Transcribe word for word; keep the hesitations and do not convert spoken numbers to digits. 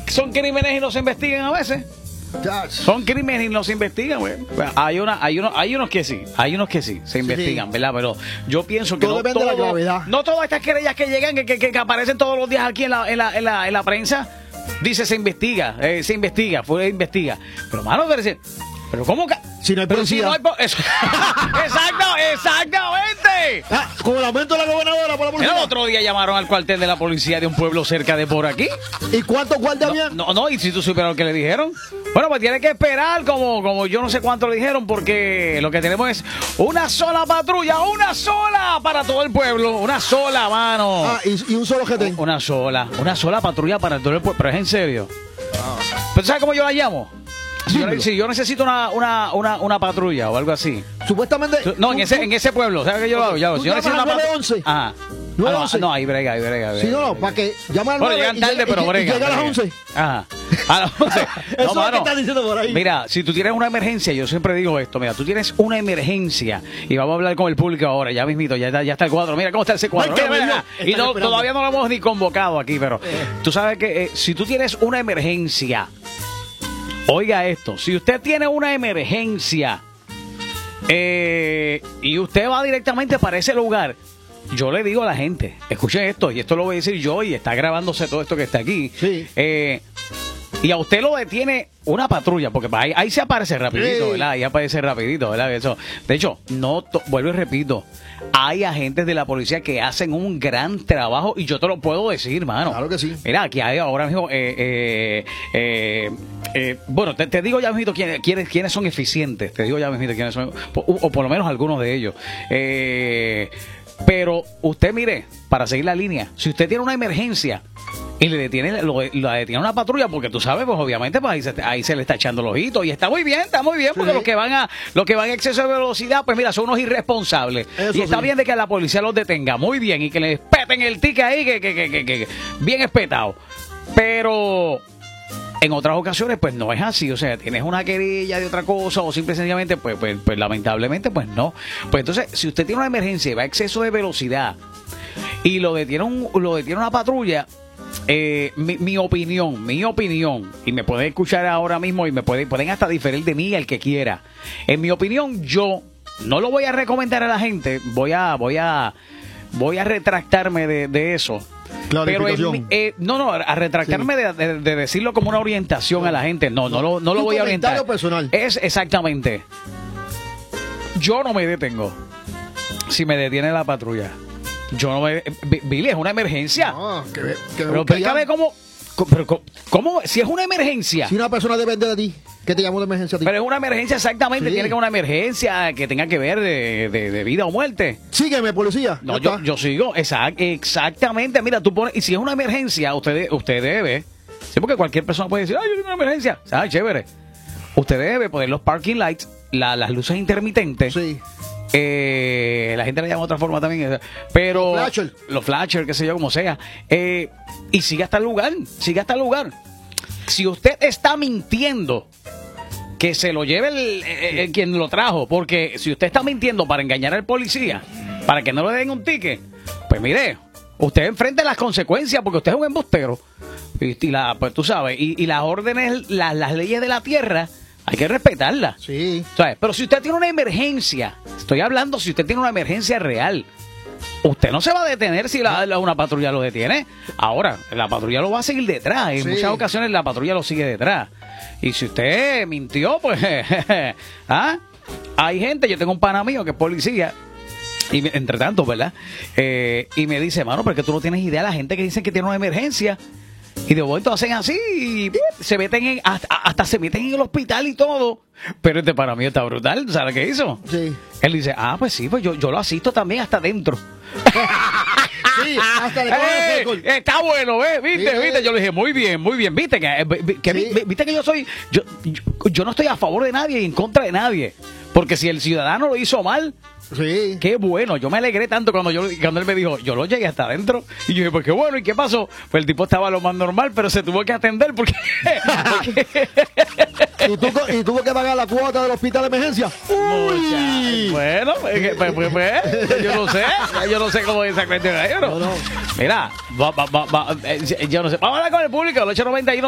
son crímenes y no se investigan a veces. Son crímenes y no se investigan, güey. Hay una, hay unos, hay unos que sí, hay unos que sí se investigan, sí, ¿verdad? Pero yo pienso que todo no depende todo, de la gravedad. No todas estas querellas que llegan, que, que, que aparecen todos los días aquí en la, en la, en la, en la prensa, dice se investiga, eh, se investiga, fue investiga. Pero mano, pero, pero ¿cómo que? Si no hay pero si no hay po eso. Exacto, exactamente. Ah, con el aumento de la gobernadora por la policía. El otro día llamaron al cuartel de la policía de un pueblo cerca de por aquí. ¿Y cuántos guardias había? No, no, no, y si tú supieras lo que le dijeron. Bueno, pues tiene que esperar como, como yo no sé cuánto le dijeron, porque lo que tenemos es una sola patrulla, una sola para todo el pueblo, una sola, mano. Ah, y, y un solo G T. Una sola, una sola patrulla para todo el pueblo, pero es en serio. Ah. ¿Pero sabes cómo yo la llamo? Si yo, si yo necesito una, una, una, una patrulla o algo así. Supuestamente. No, en ese, en ese pueblo, ¿sabes qué yo lo hago? Ya, si yo necesito una patrulla. Ajá. nueve once. Ah, no, no, ahí brega, ahí brega. brega sí, no, no, para que llamen al bueno, llegan tarde, pero brega. Llega a las once. Ajá. A las once. Eso No, es lo que están diciendo por ahí. Mira, si tú tienes una emergencia, yo siempre digo esto, mira, tú tienes una emergencia y vamos a hablar con el público ahora, ya mismito, ya está, ya está el cuadro, mira cómo está ese cuadro. Mira, mira, y no, todavía no lo hemos ni convocado aquí, pero eh. tú sabes que eh, si tú tienes una emergencia, oiga esto, si usted tiene una emergencia eh, y usted va directamente para ese lugar, yo le digo a la gente, escuchen esto, y esto lo voy a decir yo, y está grabándose todo esto que está aquí. Sí. Eh, y a usted lo detiene una patrulla, porque ahí, ahí se aparece rapidito, sí, ¿verdad? Ahí aparece rapidito, ¿verdad? Eso. De hecho, no vuelvo y repito, hay agentes de la policía que hacen un gran trabajo y yo te lo puedo decir, mano. Claro que sí. Mira, aquí hay ahora mismo, eh, eh, eh, eh, bueno, te, te digo ya mismo quiénes, quiénes, quiénes son eficientes, te digo ya mismo quiénes son, o, o por lo menos algunos de ellos. Eh... Pero usted mire, para seguir la línea, si usted tiene una emergencia y le detiene, lo, la detiene una patrulla, porque tú sabes, pues obviamente pues ahí, se, ahí se le está echando los ojitos y está muy bien, está muy bien, porque sí, los que van a los que van a exceso de velocidad, pues mira, son unos irresponsables. Eso y está sí. bien de que la policía los detenga, muy bien, y que les peten el ticket ahí, que, que, que, que, que bien espetado. Pero en otras ocasiones, pues no es así. O sea, tienes una querella de otra cosa o simple y sencillamente, pues, pues, pues lamentablemente, pues no. Pues entonces, si usted tiene una emergencia y va a exceso de velocidad y lo detiene, un, lo detiene una patrulla, eh, mi, mi opinión, mi opinión, y me pueden escuchar ahora mismo y me pueden, pueden hasta diferir de mí el que quiera. En mi opinión, yo no lo voy a recomendar a la gente, voy a, voy a, voy a retractarme de, de eso. Pero en, eh, no, no, a retractarme sí. de, de, de decirlo como una orientación sí. a la gente. No, no lo, no lo voy a orientar. Personal. Es exactamente. Yo no me detengo si me detiene la patrulla. Yo no me. Billy, es una emergencia. No, que, que pero explícame cómo. Pero, ¿cómo? Si es una emergencia. Si una persona depende de ti, ¿qué te llamo de emergencia a ti? Pero es una emergencia exactamente. Sí. Tiene que ser una emergencia que tenga que ver de, de, de vida o muerte. Sígueme, policía. No, yo, yo sigo. Exact, exactamente. Mira, tú pones. Y si es una emergencia, usted, usted debe. Sí, porque cualquier persona puede decir, ay, yo tengo una emergencia. Ah, chévere. Usted debe poner los parking lights, la, las luces intermitentes. Sí. Eh, la gente le llama de otra forma también, pero los flasher, los flasher, qué sé yo, como sea, eh, y siga hasta el lugar, siga hasta el lugar. Si usted está mintiendo, que se lo lleve el, el, el quien lo trajo, porque si usted está mintiendo para engañar al policía, para que no le den un ticket, pues mire, usted enfrente las consecuencias, porque usted es un embustero, y, y la, pues tú sabes, y, y las órdenes, la, las leyes de la tierra, hay que respetarla. Sí. ¿Sabes? Pero si usted tiene una emergencia, estoy hablando si usted tiene una emergencia real, usted no se va a detener si la, la, una patrulla lo detiene. Ahora, la patrulla lo va a seguir detrás. En sí. muchas ocasiones la patrulla lo sigue detrás. Y si usted mintió, pues... ¿ah? Hay gente, yo tengo un pana mío que es policía, y me, entre tanto, ¿verdad? Eh, y me dice, mano, pero es que tú no tienes idea de la gente que dice que tiene una emergencia. Y de momento hacen así y se meten en, hasta, hasta se meten en el hospital y todo. Pero este para mí está brutal. ¿Sabes qué hizo? Sí. Él dice, ah, pues sí, pues yo, yo lo asisto también hasta adentro. Sí, hasta le eh, está bueno, ¿eh? ¿Viste? Sí, ¿viste? Yo le dije, muy bien, muy bien. ¿Viste que, que, sí. ¿viste que yo soy... Yo, yo, yo no estoy a favor de nadie y en contra de nadie. Porque si el ciudadano lo hizo mal... Sí. Qué bueno, yo me alegré tanto cuando yo cuando él me dijo, yo lo llegué hasta adentro. Y yo dije, pues qué bueno, ¿y qué pasó? Pues el tipo estaba lo más normal, pero se tuvo que atender porque... porque... ¿Y, tú, ¿Y tuvo que pagar la cuota del hospital de emergencia? Uy. Bueno, pues, pues, pues, pues, yo no sé, yo no sé cómo es esa cuestión. No, no. Mira, va, va, va, va, yo no sé. Vamos a hablar con el público, el ocho noventa y uno